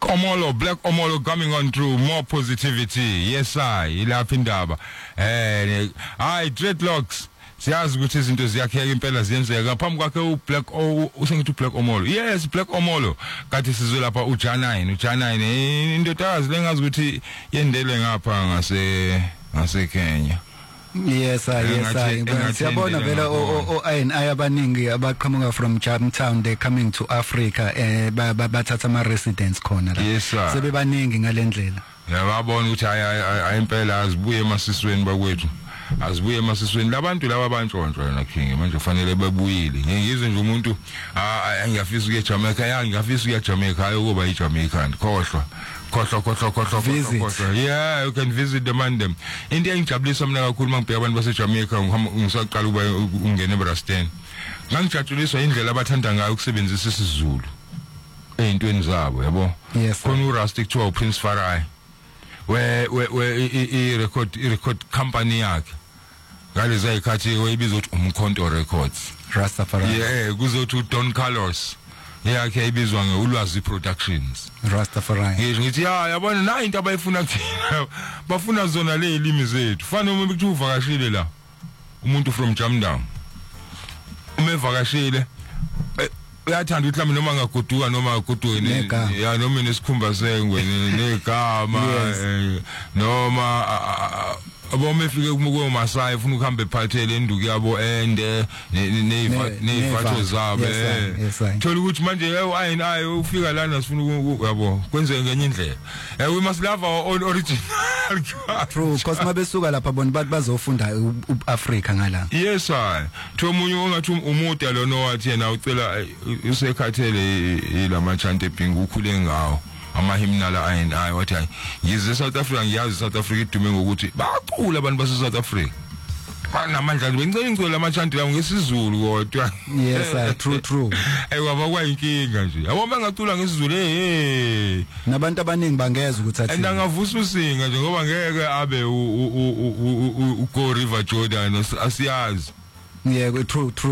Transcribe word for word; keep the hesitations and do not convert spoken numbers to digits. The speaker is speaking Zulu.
Omolo, Black Omolo coming on through, more positivity. Yes, I, ilapha indaba. Eh, hayi dreadlocks. Siyazi ukuthi izinto ziyakheka impela ziyenzeka ngaphambi kwakhe u Black O usengithi Black Omolo. Yes, Black Omolo. Kathi sizwe lapha uJanine, uJanine indodakazi lengazi ukuthi yendele ngapha ngase ngase Kenya. Yes, I, yes, I. Siyabona vela o I ayabaningi abaqhamuka from Jamtown, they coming to Africa eh bathatha ama residents khona la. Yes, sir. Sebebaningi ngalendlela. Yababona ukuthi ayimpela azibuye emasisweni bakwethu. Azibuye emasisweni labantu laba abantshontshwa na King manje kufanele babuyile. Ngiyizwe nje umuntu angiyafisa ukuya eJamaica, ya ngiyafisa ukuya eJamaica hayi ukuba eJamaican. Khohlwa. Khohlwa khohlwa khohlwa khohlwa. Yeah, you can visit the man them. Into engijabulisa mina kakhulu mangibheka abantu baseJamaica ngisaqala ukuba ungene eBraston. Ngangijatshuliswa indlela abathanda ngayo ukusebenzisa isiZulu eyintweni zabo, yabo. Khona uRustic kuthiwa uPrince Farai. Where where where I record I record company yakhe ngaleza ikhathi oyibiza ukuthi umkhonto records Rastafari. Yeah, kuzothi Don Carlos yakhe ibizwa ngeUlwazi Productions Rastafari. Ngisho ngithi ya yabona na into abayifuna kuthina bafuna zona le ilimi zethu fana uma ukuthi uvakashile la umuntu from Jamtown uma evakashile uyathanda ukuthi noma ngagoduka noma agodukeni ya noma nesikhumba sengwe negama noma abome efike kumukwe Masai ufuna ukuhamba ephathele enduku yabo ende nezifatho zabo thola ukuthi manje hey ayini ayo ufika lana sifuna yabo kwenze ngenye indlela eh we must love our original true because mabesuka lapha bona bathi bazofunda uAfrica ngala. Yes sir thomunye ongathi umude lo no wathi yena ucela usekhathele ilama chant ebhingu ukhule ngawo ama hymnal ayini ayi wathi hayi yize South Africa ngiyazi South Africa idume ngokuthi baqhula abantu base South Africa banamandla bengicela ingcwele ama chant la ngesizulu kodwa. Yes sir true true hey waba kwayinkinga nje yabo bangacula ngesizulu hey nabantu abaningi bangeza ukuthi athi angavusa usinga nje ngoba ngeke abe u Go River Jordan asiyazi. Yeah true true